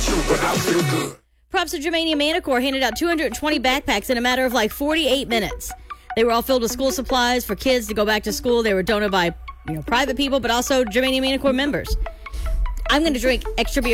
true, but I feel good. Props to Germania Manicure handed out 220 backpacks in a matter of like 48 minutes. They were all filled with school supplies for kids to go back to school. They were donated by private people, but also Germania Manicure members. I'm going to drink extra beer